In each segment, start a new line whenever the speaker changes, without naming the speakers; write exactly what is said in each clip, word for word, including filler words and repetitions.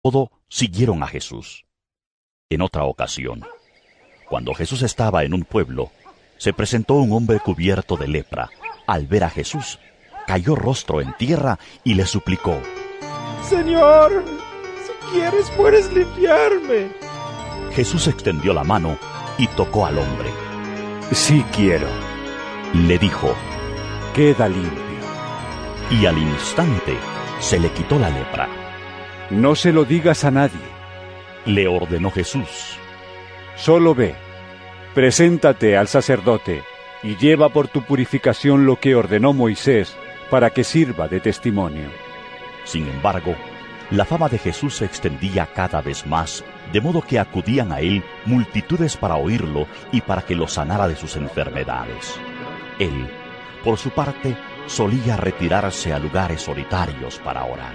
todo, siguieron a Jesús. En otra ocasión, cuando Jesús estaba en un pueblo, se presentó un hombre cubierto de lepra. Al ver a Jesús, cayó rostro en tierra y le suplicó:
Señor, si quieres puedes limpiarme.
Jesús extendió la mano y tocó al hombre.
Sí quiero,
le dijo,
queda limpio.
Y al instante se le quitó la lepra.
No se lo digas a nadie,
le ordenó Jesús.
Solo ve, preséntate al sacerdote y lleva por tu purificación lo que ordenó Moisés para que sirva de testimonio.
Sin embargo, la fama de Jesús se extendía cada vez más, de modo que acudían a él multitudes para oírlo y para que lo sanara de sus enfermedades. Él, por su parte, solía retirarse a lugares solitarios para orar.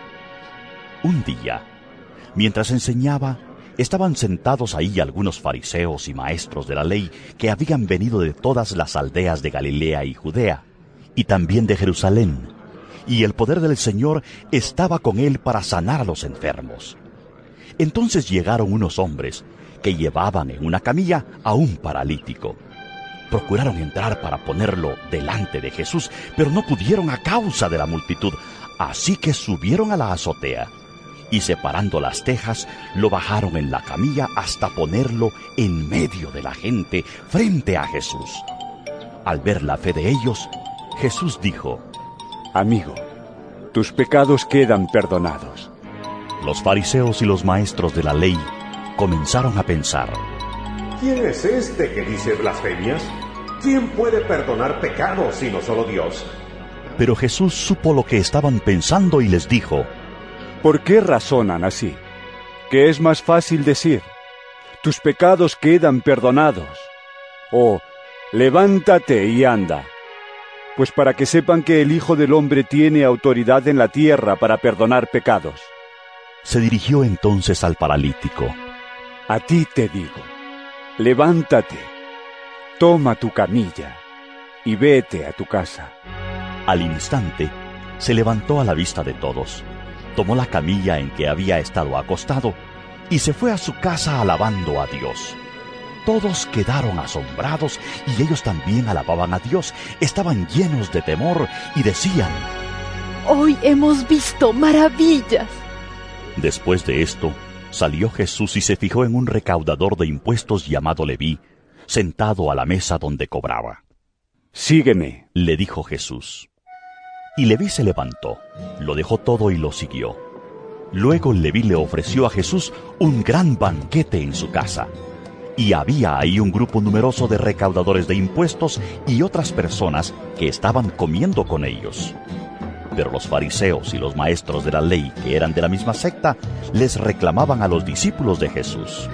Un día, mientras enseñaba, estaban sentados ahí algunos fariseos y maestros de la ley que habían venido de todas las aldeas de Galilea y Judea, y también de Jerusalén, y el poder del Señor estaba con él para sanar a los enfermos. Entonces llegaron unos hombres que llevaban en una camilla a un paralítico. Procuraron entrar para ponerlo delante de Jesús, pero no pudieron a causa de la multitud, así que subieron a la azotea y separando las tejas, lo bajaron en la camilla hasta ponerlo en medio de la gente, frente a Jesús. Al ver la fe de ellos, Jesús dijo:
Amigo, tus pecados quedan perdonados.
Los fariseos y los maestros de la ley comenzaron a pensar:
¿Quién es este que dice blasfemias? ¿Quién puede perdonar pecados sino solo Dios?
Pero Jesús supo lo que estaban pensando y les dijo:
¿Por qué razonan así? ¿Qué es más fácil decir: tus pecados quedan perdonados? O levántate y anda. Pues para que sepan que el Hijo del Hombre tiene autoridad en la tierra para perdonar pecados.
Se dirigió entonces al paralítico.
A ti te digo, levántate, toma tu camilla y vete a tu casa.
Al instante, se levantó a la vista de todos, tomó la camilla en que había estado acostado y se fue a su casa alabando a Dios. Todos quedaron asombrados y ellos también alababan a Dios. Estaban llenos de temor y decían:
Hoy hemos visto maravillas.
Después de esto, salió Jesús y se fijó en un recaudador de impuestos llamado Leví, sentado a la mesa donde cobraba.
Sígueme,
le dijo Jesús. Y Leví se levantó, lo dejó todo y lo siguió. Luego Leví le ofreció a Jesús un gran banquete en su casa. Y había ahí un grupo numeroso de recaudadores de impuestos y otras personas que estaban comiendo con ellos. Pero los fariseos y los maestros de la ley, que eran de la misma secta, les reclamaban a los discípulos de Jesús: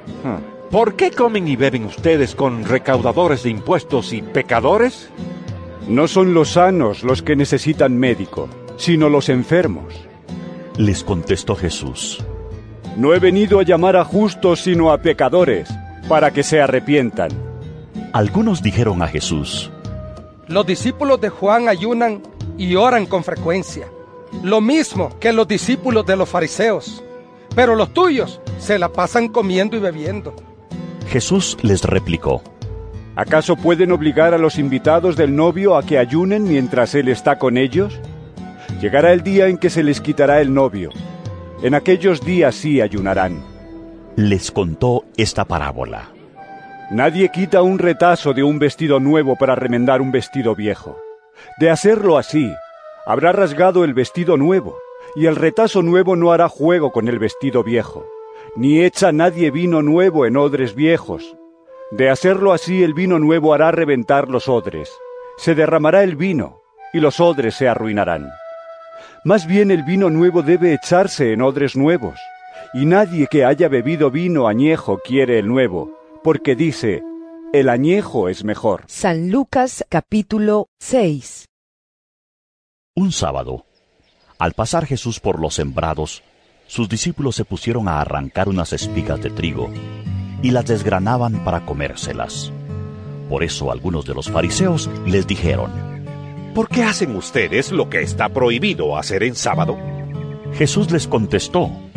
¿Por qué comen y beben ustedes con recaudadores de impuestos y pecadores?
No son los sanos los que necesitan médico, sino los enfermos.
Les contestó Jesús:
No he venido a llamar a justos, sino a pecadores, para que se arrepientan.
Algunos dijeron a Jesús:
Los discípulos de Juan ayunan y oran con frecuencia, lo mismo que los discípulos de los fariseos, pero los tuyos se la pasan comiendo y bebiendo.
Jesús les replicó:
¿Acaso pueden obligar a los invitados del novio a que ayunen mientras él está con ellos? Llegará el día en que se les quitará el novio. En aquellos días sí ayunarán.
Les contó esta parábola:
Nadie quita un retazo de un vestido nuevo para remendar un vestido viejo. De hacerlo así, habrá rasgado el vestido nuevo, y el retazo nuevo no hará juego con el vestido viejo. Ni echa nadie vino nuevo en odres viejos. De hacerlo así, el vino nuevo hará reventar los odres. Se derramará el vino, y los odres se arruinarán. Más bien el vino nuevo debe echarse en odres nuevos, y nadie que haya bebido vino añejo quiere el nuevo, porque dice: el añejo es mejor.
San Lucas capítulo seis.
Un sábado, al pasar Jesús por los sembrados, sus discípulos se pusieron a arrancar unas espigas de trigo y las desgranaban para comérselas. Por eso algunos de los fariseos les dijeron:
¿Por qué hacen ustedes lo que está prohibido hacer en sábado?
Jesús les contestó: